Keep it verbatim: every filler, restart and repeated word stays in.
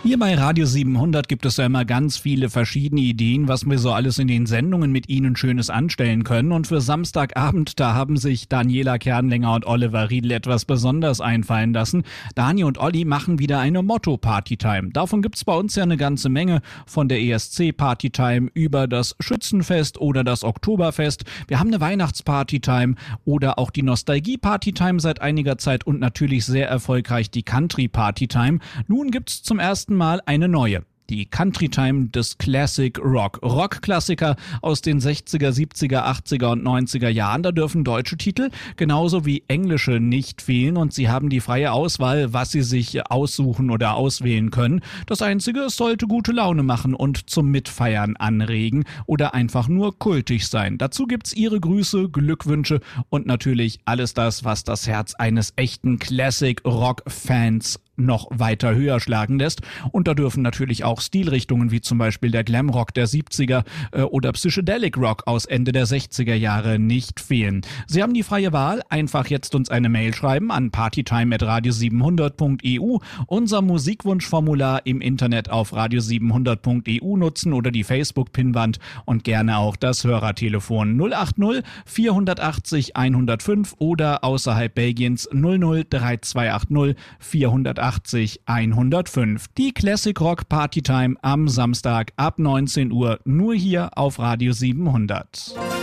Hier bei Radio siebenhundert gibt es ja immer ganz viele verschiedene Ideen, was wir so alles in den Sendungen mit Ihnen Schönes anstellen können. Und für Samstagabend, da haben sich Daniela Kernlänger und Oliver Riedl etwas besonders einfallen lassen. Dani und Olli machen wieder eine Motto-Partytime. Davon gibt's bei uns ja eine ganze Menge, von der E S C-Partytime über das Schützenfest oder das Oktoberfest. Wir haben eine Weihnachtspartytime oder auch die Nostalgie-Partytime seit einiger Zeit und natürlich sehr erfolgreich die Country-Partytime. Nun gibt's zum ersten Mal eine neue. Die Country Time des Classic Rock. Rockklassiker aus den sechziger, siebziger, achtziger und neunziger Jahren. Da dürfen deutsche Titel genauso wie englische nicht fehlen und Sie haben die freie Auswahl, was Sie sich aussuchen oder auswählen können. Das Einzige, es sollte gute Laune machen und zum Mitfeiern anregen oder einfach nur kultig sein. Dazu gibt's Ihre Grüße, Glückwünsche und natürlich alles das, was das Herz eines echten Classic Rock Fans noch weiter höher schlagen lässt. Und da dürfen natürlich auch Stilrichtungen wie zum Beispiel der Glamrock der siebziger äh, oder Psychedelic Rock aus Ende der sechziger Jahre nicht fehlen. Sie haben die freie Wahl. Einfach jetzt uns eine Mail schreiben an partytime at radio siebenhundert punkt e u, unser Musikwunschformular im Internet auf radio siebenhundert punkt e u nutzen oder die Facebook-Pinnwand und gerne auch das Hörertelefon null acht null vier acht null eins null fünf oder außerhalb Belgiens null null drei zwei acht null vier acht null eins null fünf. Die Classic Rock Partytime am Samstag ab neunzehn Uhr nur hier auf Radio siebenhundert.